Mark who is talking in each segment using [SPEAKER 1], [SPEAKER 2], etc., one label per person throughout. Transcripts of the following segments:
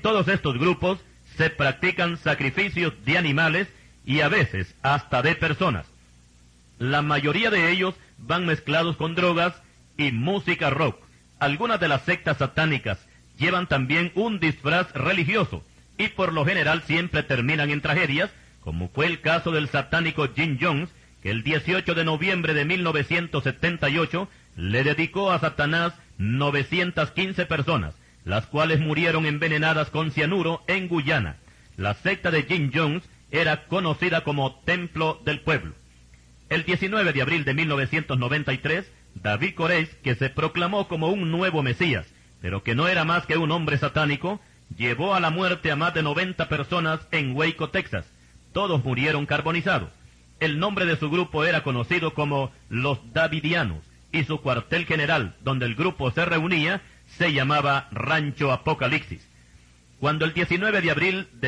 [SPEAKER 1] todos estos grupos se practican sacrificios de animales y a veces hasta de personas. La mayoría de ellos van mezclados con drogas y música rock. Algunas de las sectas satánicas llevan también un disfraz religioso y por lo general siempre terminan en tragedias, como fue el caso del satánico Jim Jones, que el 18 de noviembre de 1978 le dedicó a Satanás 915 personas, las cuales murieron envenenadas con cianuro en Guyana. La secta de Jim Jones era conocida como Templo del Pueblo. El 19 de abril de 1993, David Koresh, que se proclamó como un nuevo Mesías, pero que no era más que un hombre satánico, llevó a la muerte a más de 90 personas en Waco, Texas. Todos murieron carbonizados. El nombre de su grupo era conocido como los Davidianos, y su cuartel general, donde el grupo se reunía, se llamaba Rancho Apocalipsis. Cuando el 19 de abril de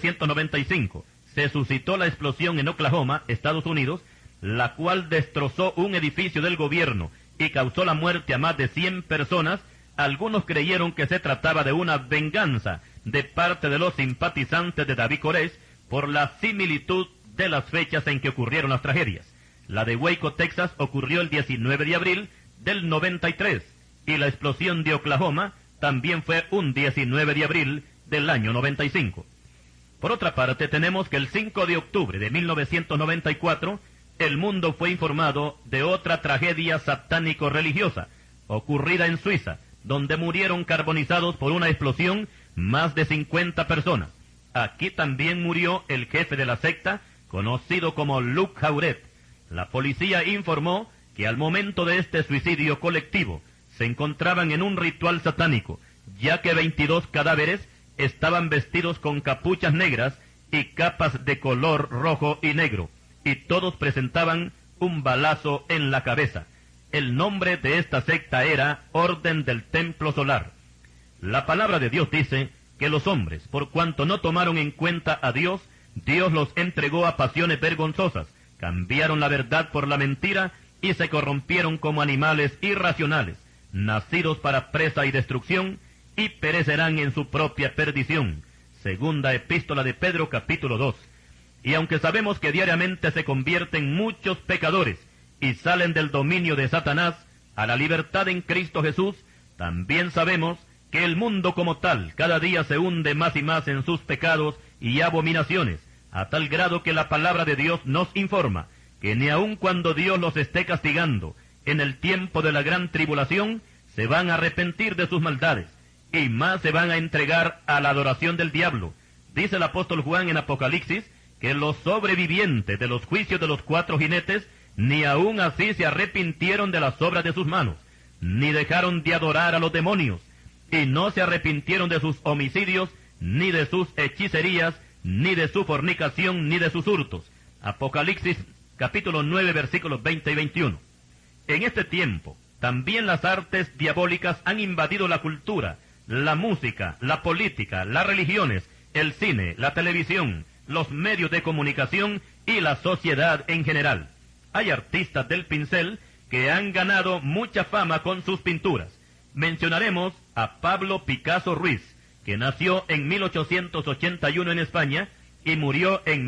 [SPEAKER 1] 1995 se suscitó la explosión en Oklahoma, Estados Unidos, la cual destrozó un edificio del gobierno y causó la muerte a más de 100 personas, algunos creyeron que se trataba de una venganza de parte de los simpatizantes de David Koresh por la similitud de las fechas en que ocurrieron las tragedias. La de Waco, Texas, ocurrió el 19 de abril del 93, y la explosión de Oklahoma también fue un 19 de abril del año 95. Por otra parte, tenemos que el 5 de octubre de 1994, el mundo fue informado de otra tragedia satánico-religiosa, ocurrida en Suiza, donde murieron carbonizados por una explosión más de 50 personas. Aquí también murió el jefe de la secta, conocido como Luc Jauret. La policía informó que al momento de este suicidio colectivo se encontraban en un ritual satánico, ya que 22 cadáveres estaban vestidos con capuchas negras y capas de color rojo y negro, y todos presentaban un balazo en la cabeza. El nombre de esta secta era Orden del Templo Solar. La palabra de Dios dice que los hombres, por cuanto no tomaron en cuenta a Dios, Dios los entregó a pasiones vergonzosas, cambiaron la verdad por la mentira y se corrompieron como animales irracionales, nacidos para presa y destrucción, y perecerán en su propia perdición. Segunda Epístola de Pedro, capítulo 2. Y aunque sabemos que diariamente se convierten muchos pecadores y salen del dominio de Satanás a la libertad en Cristo Jesús, también sabemos que el mundo como tal cada día se hunde más y más en sus pecados y abominaciones, a tal grado que la palabra de Dios nos informa que ni aun cuando Dios los esté castigando en el tiempo de la gran tribulación, se van a arrepentir de sus maldades, y más se van a entregar a la adoración del diablo. Dice el apóstol Juan en Apocalipsis que los sobrevivientes de los juicios de los 4 jinetes ni aun así se arrepintieron de las obras de sus manos, ni dejaron de adorar a los demonios, y no se arrepintieron de sus homicidios, ni de sus hechicerías, ni de su fornicación, ni de sus hurtos. Apocalipsis capítulo 9, versículos 20 y 21. En este tiempo, también las artes diabólicas han invadido la cultura, la música, la política, las religiones, el cine, la televisión, los medios de comunicación y la sociedad en general. Hay artistas del pincel que han ganado mucha fama con sus pinturas. Mencionaremos a Pablo Picasso Ruiz, que nació en 1881 en España y murió en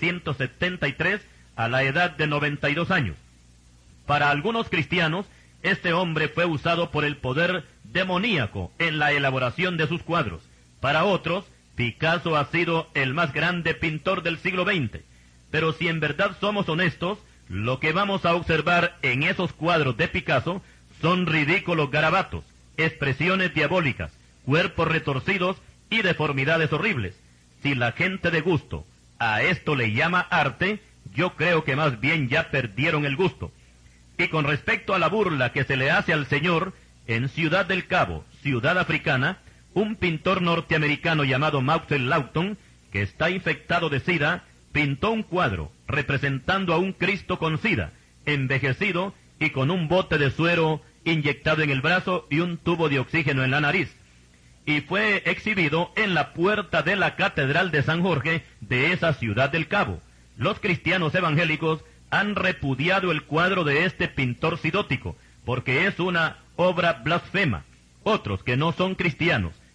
[SPEAKER 1] 1973 a la edad de 92 años. Para algunos cristianos, este hombre fue usado por el poder demoníaco en la elaboración de sus cuadros. Para otros, Picasso ha sido el más grande pintor del siglo XX. Pero si en verdad somos honestos, lo que vamos a observar en esos cuadros de Picasso son ridículos garabatos, expresiones diabólicas, cuerpos retorcidos y deformidades horribles. Si la gente de gusto a esto le llama arte, yo creo que más bien ya perdieron el gusto. Y con respecto a la burla que se le hace al Señor, en Ciudad del Cabo, ciudad africana, un pintor norteamericano llamado Marcel Lawton, que está infectado de SIDA, pintó un cuadro representando a un Cristo con SIDA, envejecido y con un bote de suero inyectado en el brazo y un tubo de oxígeno en la nariz. Y fue exhibido en la puerta de la Catedral de San Jorge de esa Ciudad del Cabo. Los cristianos evangélicos han repudiado el cuadro de este pintor sidótico, porque es una obra blasfema. Otros que no son cristianos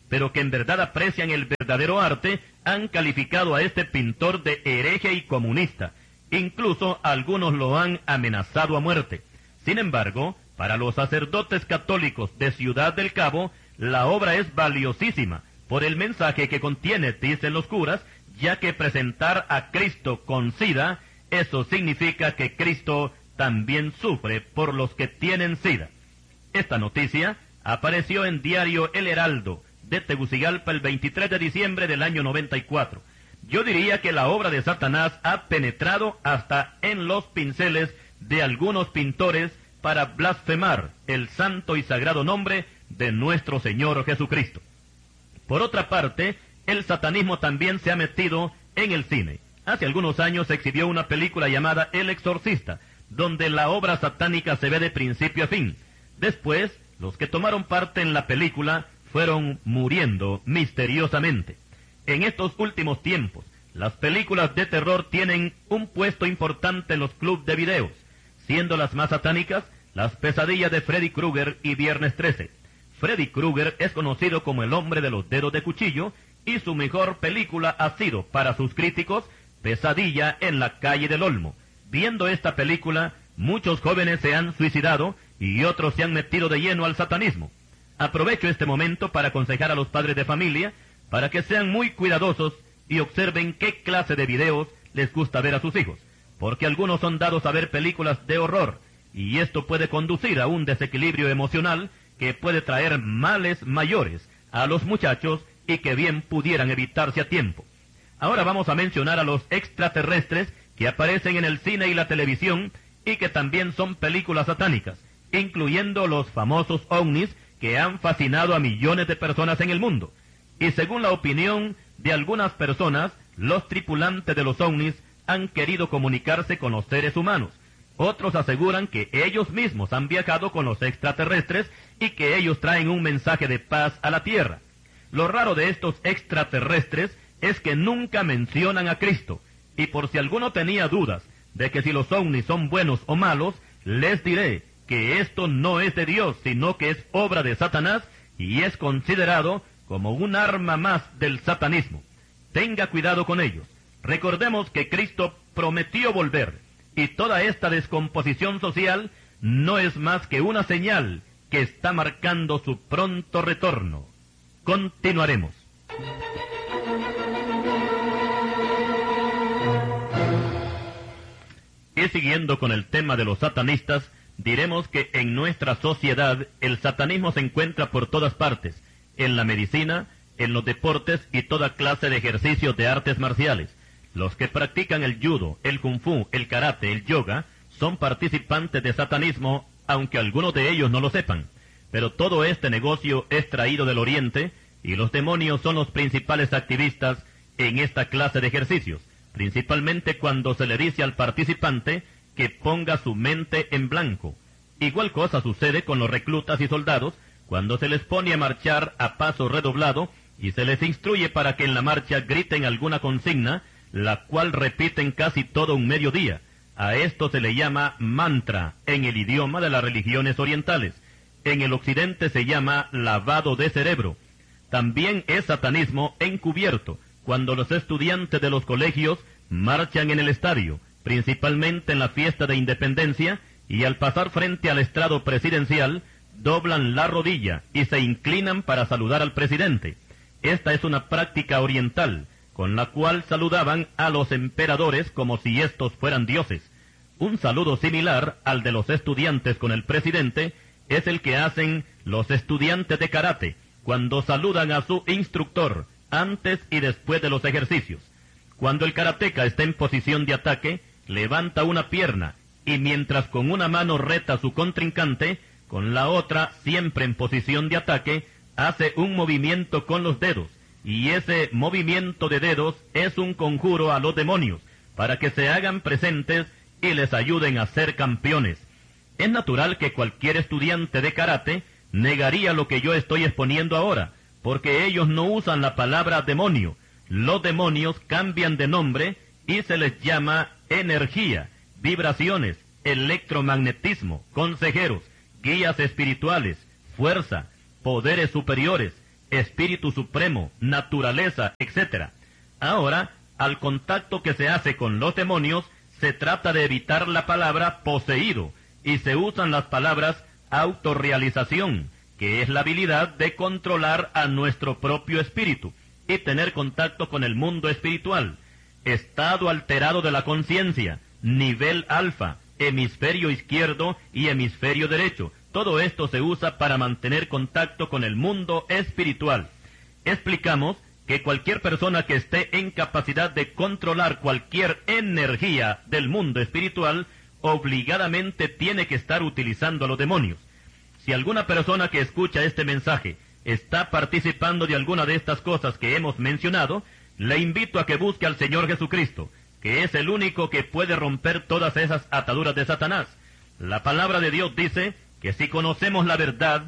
[SPEAKER 1] pero que en verdad aprecian el verdadero arte, han calificado a este pintor de hereje y comunista. Incluso algunos lo han amenazado a muerte. Sin embargo, para los sacerdotes católicos de Ciudad del Cabo, la obra es valiosísima por el mensaje que contiene, dicen los curas, ya que presentar a Cristo con SIDA, eso significa que Cristo también sufre por los que tienen SIDA. Esta noticia apareció en diario El Heraldo de Tegucigalpa el 23 de diciembre del año 94. Yo diría que la obra de Satanás ha penetrado hasta en los pinceles de algunos pintores para blasfemar el santo y sagrado nombre de nuestro Señor Jesucristo. Por otra parte, el satanismo también se ha metido en el cine. Hace algunos años se exhibió una película llamada El Exorcista, donde la obra satánica se ve de principio a fin. Después, los que tomaron parte en la película fueron muriendo misteriosamente. En estos últimos tiempos, las películas de terror tienen un puesto importante en los clubes de videos, siendo las más satánicas Las pesadillas de Freddy Krueger y Viernes 13. Freddy Krueger es conocido como el hombre de los dedos de cuchillo, y su mejor película ha sido, para sus críticos, Pesadilla en la calle del Olmo. Viendo esta película, muchos jóvenes se han suicidado y otros se han metido de lleno al satanismo. Aprovecho este momento para aconsejar a los padres de familia para que sean muy cuidadosos y observen qué clase de videos les gusta ver a sus hijos, porque algunos son dados a ver películas de horror, y esto puede conducir a un desequilibrio emocional que puede traer males mayores a los muchachos y que bien pudieran evitarse a tiempo. Ahora vamos a mencionar a los extraterrestres que aparecen en el cine y la televisión y que también son películas satánicas, incluyendo los famosos ovnis que han fascinado a millones de personas en el mundo. Y según la opinión de algunas personas, los tripulantes de los ovnis han querido comunicarse con los seres humanos. Otros aseguran que ellos mismos han viajado con los extraterrestres y que ellos traen un mensaje de paz a la Tierra. Lo raro de estos extraterrestres es que nunca mencionan a Cristo, y por si alguno tenía dudas de que si los ovnis son buenos o malos, les diré que esto no es de Dios, sino que es obra de Satanás y es considerado como un arma más del satanismo. Tenga cuidado con ellos. Recordemos que Cristo prometió volver, y toda esta descomposición social no es más que una señal que está marcando su pronto retorno. Continuaremos. Y siguiendo con el tema de los satanistas, diremos que en nuestra sociedad el satanismo se encuentra por todas partes, en la medicina, en los deportes y toda clase de ejercicios de artes marciales. Los que practican el judo, el kung fu, el karate, el yoga, son participantes de satanismo, aunque algunos de ellos no lo sepan. Pero todo este negocio es traído del Oriente, y los demonios son los principales activistas en esta clase de ejercicios, principalmente cuando se le dice al participante que ponga su mente en blanco. Igual cosa sucede con los reclutas y soldados, cuando se les pone a marchar a paso redoblado y se les instruye para que en la marcha griten alguna consigna, la cual repiten casi todo un mediodía. A esto se le llama mantra en el idioma de las religiones orientales. En el occidente se llama lavado de cerebro. También es satanismo encubierto, cuando los estudiantes de los colegios marchan en el estadio, principalmente en la fiesta de independencia, y al pasar frente al estrado presidencial, doblan la rodilla y se inclinan para saludar al presidente. Esta es una práctica oriental, con la cual saludaban a los emperadores como si estos fueran dioses. Un saludo similar al de los estudiantes con el presidente es el que hacen los estudiantes de karate cuando saludan a su instructor antes y después de los ejercicios. Cuando el karateca está en posición de ataque, levanta una pierna y mientras con una mano reta a su contrincante, con la otra, siempre en posición de ataque, hace un movimiento con los dedos. Y ese movimiento de dedos es un conjuro a los demonios, para que se hagan presentes y les ayuden a ser campeones. Es natural que cualquier estudiante de karate negaría lo que yo estoy exponiendo ahora, porque ellos no usan la palabra demonio. Los demonios cambian de nombre y se les llama energía, vibraciones, electromagnetismo, consejeros, guías espirituales, fuerza, poderes superiores, espíritu supremo, naturaleza, etc. Ahora, al contacto que se hace con los demonios, se trata de evitar la palabra poseído, y se usan las palabras autorrealización, que es la habilidad de controlar a nuestro propio espíritu y tener contacto con el mundo espiritual, estado alterado de la conciencia, nivel alfa, hemisferio izquierdo y hemisferio derecho. Todo esto se usa para mantener contacto con el mundo espiritual. Explicamos que cualquier persona que esté en capacidad de controlar cualquier energía del mundo espiritual, obligadamente tiene que estar utilizando a los demonios. Si alguna persona que escucha este mensaje está participando de alguna de estas cosas que hemos mencionado, le invito a que busque al Señor Jesucristo, que es el único que puede romper todas esas ataduras de Satanás. La palabra de Dios dice que si conocemos la verdad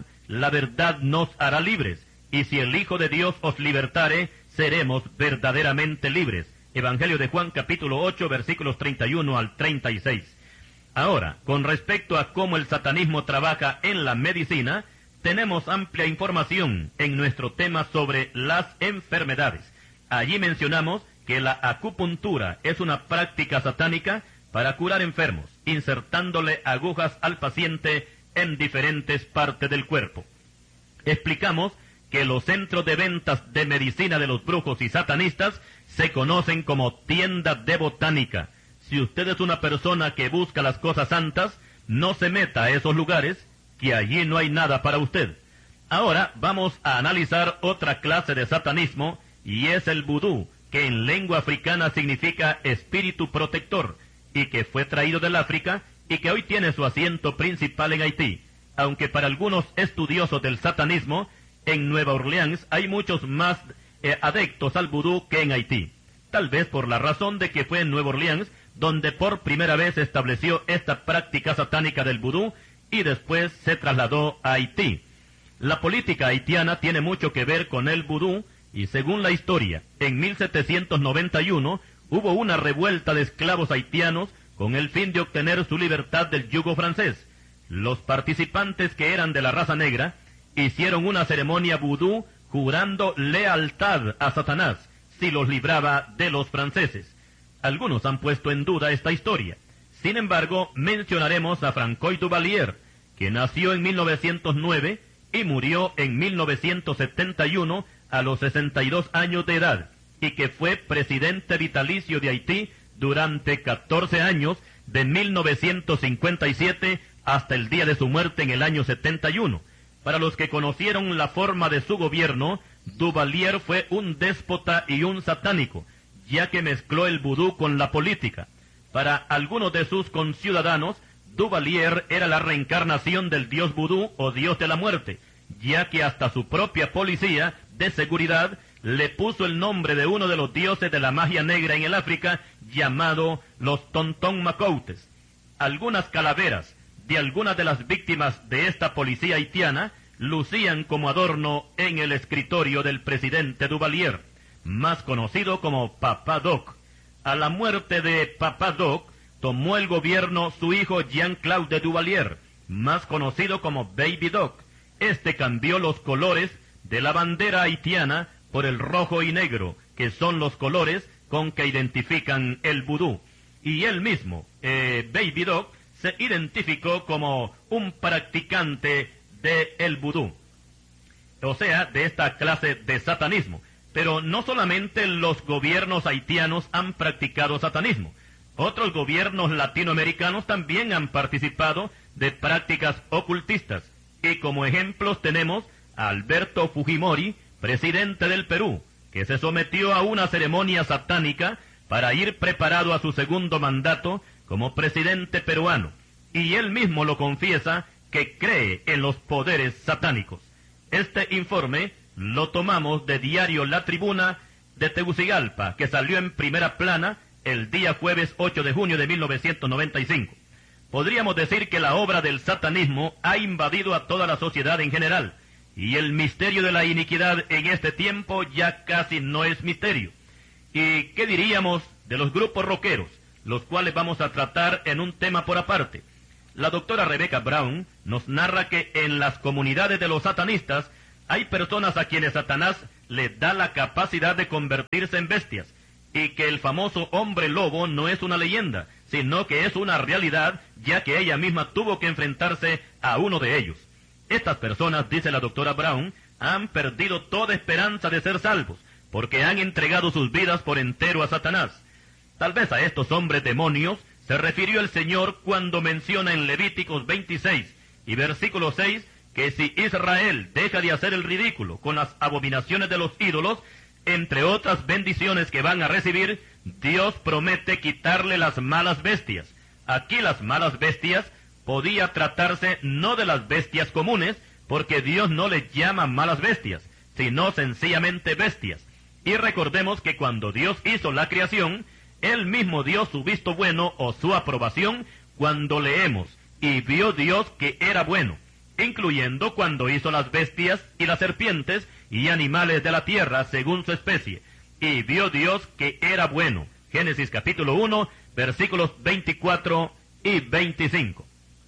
[SPEAKER 1] nos hará libres, y si el Hijo de Dios os libertare, seremos verdaderamente libres. Evangelio de Juan capítulo 8, versículos 31 al 36. Ahora, con respecto a cómo el satanismo trabaja en la medicina, tenemos amplia información en nuestro tema sobre las enfermedades. Allí mencionamos que la acupuntura es una práctica satánica para curar enfermos, insertándole agujas al paciente en diferentes partes del cuerpo. Explicamos que los centros de ventas de medicina de los brujos y satanistas se conocen como tiendas de botánica. Si usted es una persona que busca las cosas santas, no se meta a esos lugares, que allí no hay nada para usted. Ahora vamos a analizar otra clase de satanismo, y es el vudú, que en lengua africana significa espíritu protector, y que fue traído del África, y que hoy tiene su asiento principal en Haití. Aunque para algunos estudiosos del satanismo, en Nueva Orleans hay muchos más adeptos al vudú que en Haití. Tal vez por la razón de que fue en Nueva Orleans donde por primera vez se estableció esta práctica satánica del vudú y después se trasladó a Haití. La política haitiana tiene mucho que ver con el vudú y según la historia, en 1791 hubo una revuelta de esclavos haitianos con el fin de obtener su libertad del yugo francés. Los participantes que eran de la raza negra hicieron una ceremonia vudú jurando lealtad a Satanás si los libraba de los franceses. Algunos han puesto en duda esta historia. Sin embargo, mencionaremos a Francois Duvalier, que nació en 1909 y murió en 1971 a los 62 años de edad, y que fue presidente vitalicio de Haití durante 14 años, de 1957 hasta el día de su muerte en el año 71. Para los que conocieron la forma de su gobierno, Duvalier fue un déspota y un satánico, ya que mezcló el vudú con la política. Para algunos de sus conciudadanos, Duvalier era la reencarnación del dios vudú o dios de la muerte, ya que hasta su propia policía de seguridad le puso el nombre de uno de los dioses de la magia negra en el África, llamado los Tonton Macoutes. Algunas calaveras de algunas de las víctimas de esta policía haitiana lucían como adorno en el escritorio del presidente Duvalier, más conocido como Papa Doc. A la muerte de Papa Doc, tomó el gobierno su hijo Jean-Claude Duvalier, más conocido como Baby Doc. Este cambió los colores de la bandera haitiana por el rojo y negro, que son los colores con que identifican el vudú. Y él mismo, Baby Doc, se identificó como un practicante del vudú, o sea, de esta clase de satanismo. Pero no solamente los gobiernos haitianos han practicado satanismo, otros gobiernos latinoamericanos también han participado de prácticas ocultistas, y como ejemplos tenemos a Alberto Fujimori, presidente del Perú, que se sometió a una ceremonia satánica para ir preparado a su segundo mandato como presidente peruano, y él mismo lo confiesa que cree en los poderes satánicos. Este informe lo tomamos de diario La Tribuna de Tegucigalpa, que salió en primera plana el día jueves 8 de junio de 1995. Podríamos decir que la obra del satanismo ha invadido a toda la sociedad en general, y el misterio de la iniquidad en este tiempo ya casi no es misterio. ¿Y qué diríamos de los grupos rockeros, los cuales vamos a tratar en un tema por aparte? La doctora Rebecca Brown nos narra que en las comunidades de los satanistas Hay personas a quienes Satanás les da la capacidad de convertirse en bestias, y que el famoso hombre lobo no es una leyenda, sino que es una realidad, ya que ella misma tuvo que enfrentarse a uno de ellos. Estas personas, dice la doctora Brown, han perdido toda esperanza de ser salvos, porque han entregado sus vidas por entero a Satanás. Tal vez a estos hombres demonios se refirió el Señor cuando menciona en Levíticos 26 y versículo 6 que si Israel deja de hacer el ridículo con las abominaciones de los ídolos, entre otras bendiciones que van a recibir, Dios promete quitarle las malas bestias. Aquí las malas bestias podía tratarse no de las bestias comunes, porque Dios no les llama malas bestias, sino sencillamente bestias. Y recordemos que cuando Dios hizo la creación, Él mismo dio su visto bueno o su aprobación cuando leemos, y vio Dios que era bueno, incluyendo cuando hizo las bestias y las serpientes y animales de la tierra según su especie. Y vio Dios que era bueno. Génesis capítulo 1, versículos 24 y 25.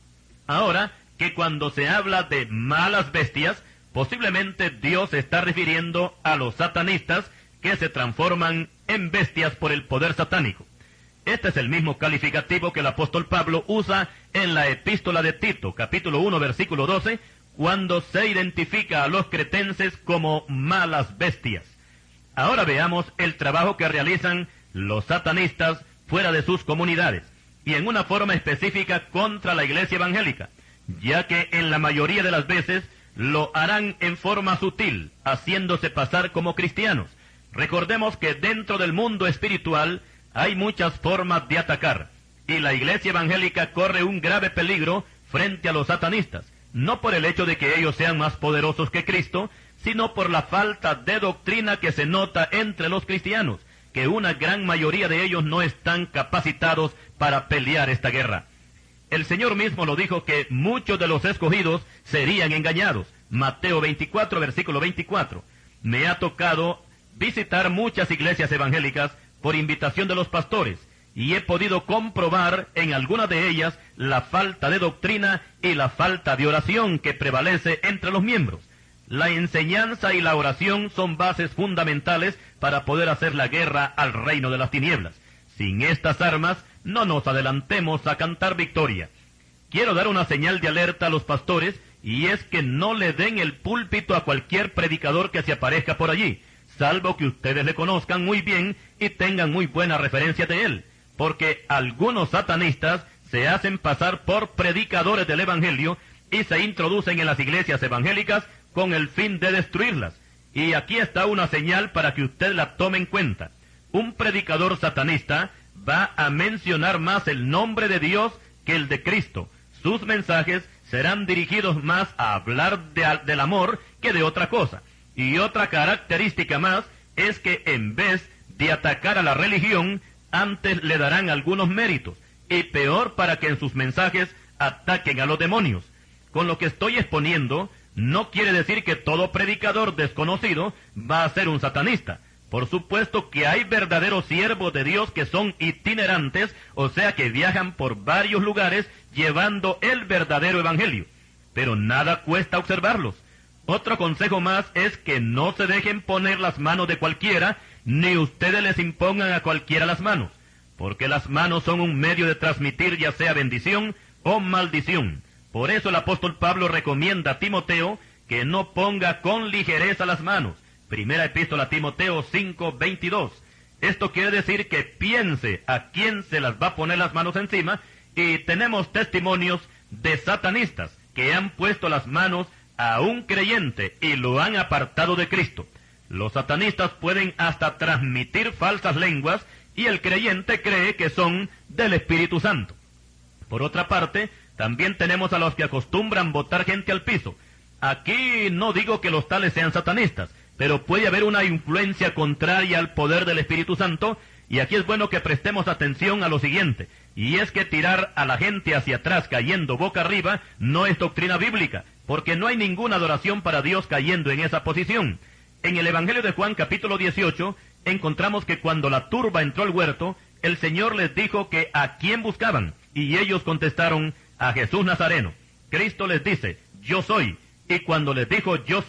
[SPEAKER 1] Ahora, que cuando se habla de malas bestias, posiblemente Dios se está refiriendo a los satanistas que se transforman en bestias por el poder satánico. Este es el mismo calificativo que el apóstol Pablo usa en la epístola de Tito, capítulo 1, versículo 12, cuando se identifica a los cretenses como malas bestias. Ahora veamos el trabajo que realizan los satanistas fuera de sus comunidades, y en una forma específica contra la iglesia evangélica, ya que en la mayoría de las veces lo harán en forma sutil, haciéndose pasar como cristianos. Recordemos que dentro del mundo espiritual hay muchas formas de atacar, y la iglesia evangélica corre un grave peligro frente a los satanistas, no por el hecho de que ellos sean más poderosos que Cristo, sino por la falta de doctrina que se nota entre los cristianos, que una gran mayoría de ellos no están capacitados para pelear esta guerra. El Señor mismo lo dijo que muchos de los escogidos serían engañados. Mateo 24, versículo 24. Me ha tocado visitar muchas iglesias evangélicas por invitación de los pastores, y he podido comprobar en algunas de ellas la falta de doctrina y la falta de oración que prevalece entre los miembros. La enseñanza y la oración son bases fundamentales para poder hacer la guerra al reino de las tinieblas. Sin estas armas, no nos adelantemos a cantar victoria. Quiero dar una señal de alerta a los pastores, y es que no le den el púlpito a cualquier predicador que se aparezca por allí, salvo que ustedes le conozcan muy bien y tengan muy buena referencia de él, porque algunos satanistas se hacen pasar por predicadores del Evangelio y se introducen en las iglesias evangélicas con el fin de destruirlas. Y aquí está una señal para que usted la tome en cuenta. Un predicador satanista va a mencionar más el nombre de Dios que el de Cristo. Sus mensajes serán dirigidos más a hablar del amor que de otra cosa. Y otra característica más es que en vez de atacar a la religión, antes le darán algunos méritos, y peor para que en sus mensajes ataquen a los demonios. Con lo que estoy exponiendo, no quiere decir que todo predicador desconocido va a ser un satanista. Por supuesto que hay verdaderos siervos de Dios que son itinerantes, o sea que viajan por varios lugares llevando el verdadero evangelio. Pero nada cuesta observarlos. Otro consejo más es que no se dejen poner las manos de cualquiera, ni ustedes les impongan a cualquiera las manos, porque las manos son un medio de transmitir ya sea bendición o maldición. Por eso el apóstol Pablo recomienda a Timoteo que no ponga con ligereza las manos. Primera epístola a Timoteo 5:22. Esto quiere decir que piense a quién se las va a poner las manos encima, y tenemos testimonios de satanistas que han puesto las manos a un creyente y lo han apartado de Cristo. Los satanistas pueden hasta transmitir falsas lenguas y el creyente cree que son del Espíritu Santo. Por otra parte, también tenemos a los que acostumbran botar gente al piso. Aquí no digo que los tales sean satanistas, pero puede haber una influencia contraria al poder del Espíritu Santo, y aquí es bueno que prestemos atención a lo siguiente, y es que tirar a la gente hacia atrás cayendo boca arriba no es doctrina bíblica, porque no hay ninguna adoración para Dios cayendo en esa posición. En el Evangelio de Juan capítulo 18 encontramos que cuando la turba entró al huerto, el Señor les dijo que a quién buscaban, y ellos contestaron, a Jesús Nazareno. Cristo les dice, yo soy, y cuando les dijo yo soy,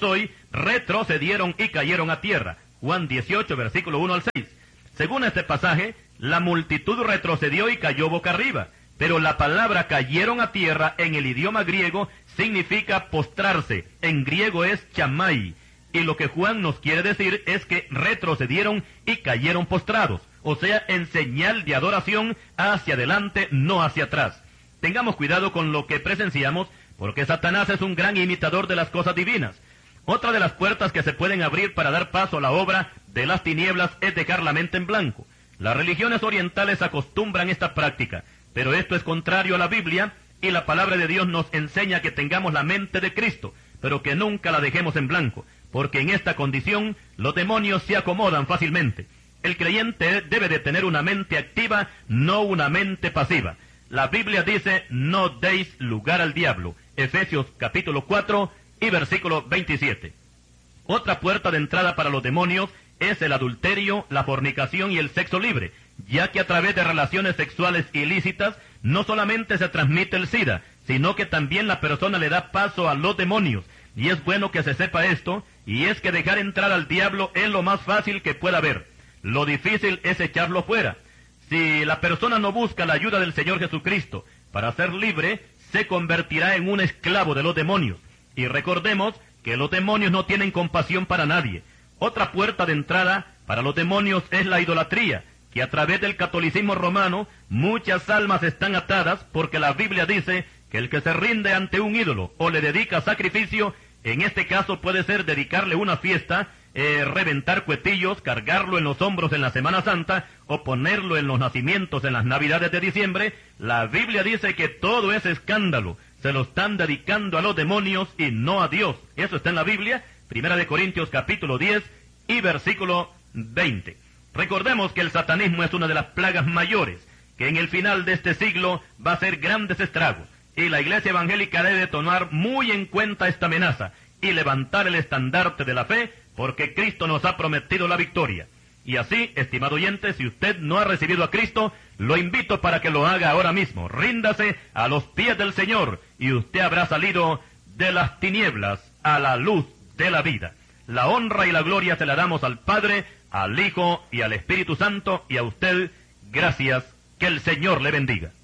[SPEAKER 1] retrocedieron y cayeron a tierra. Juan 18, versículo 1 al 6. Según este pasaje, la multitud retrocedió y cayó boca arriba, pero la palabra cayeron a tierra en el idioma griego significa postrarse. En griego es chamai. Y lo que Juan nos quiere decir es que retrocedieron y cayeron postrados, o sea, en señal de adoración hacia adelante, no hacia atrás. Tengamos cuidado con lo que presenciamos, porque Satanás es un gran imitador de las cosas divinas. Otra de las puertas que se pueden abrir para dar paso a la obra de las tinieblas es dejar la mente en blanco. Las religiones orientales acostumbran esta práctica, pero esto es contrario a la Biblia, y la palabra de Dios nos enseña que tengamos la mente de Cristo, pero que nunca la dejemos en blanco, porque en esta condición los demonios se acomodan fácilmente. El creyente debe de tener una mente activa, no una mente pasiva. La Biblia dice, no deis lugar al diablo. Efesios capítulo 4 y versículo 27. Otra puerta de entrada para los demonios es el adulterio, la fornicación y el sexo libre, ya que a través de relaciones sexuales ilícitas no solamente se transmite el SIDA, sino que también la persona le da paso a los demonios. Y es bueno que se sepa esto, y es que dejar entrar al diablo es lo más fácil que pueda haber. Lo difícil es echarlo fuera. Si la persona no busca la ayuda del Señor Jesucristo para ser libre, se convertirá en un esclavo de los demonios. Y recordemos que los demonios no tienen compasión para nadie. Otra puerta de entrada para los demonios es la idolatría, que a través del catolicismo romano muchas almas están atadas porque la Biblia dice que el que se rinde ante un ídolo o le dedica sacrificio, en este caso puede ser dedicarle una fiesta, reventar cuetillos, cargarlo en los hombros en la Semana Santa o ponerlo en los nacimientos en las Navidades de diciembre. La Biblia dice que todo es escándalo. Se lo están dedicando a los demonios y no a Dios. Eso está en la Biblia, 1 Corintios capítulo 10 y versículo 20. Recordemos que el satanismo es una de las plagas mayores, que en el final de este siglo va a hacer grandes estragos. Y la Iglesia Evangélica debe tomar muy en cuenta esta amenaza y levantar el estandarte de la fe, porque Cristo nos ha prometido la victoria. Y así, estimado oyente, si usted no ha recibido a Cristo, lo invito para que lo haga ahora mismo. Ríndase a los pies del Señor y usted habrá salido de las tinieblas a la luz de la vida. La honra y la gloria se la damos al Padre, al Hijo y al Espíritu Santo, y a usted, gracias, que el Señor le bendiga.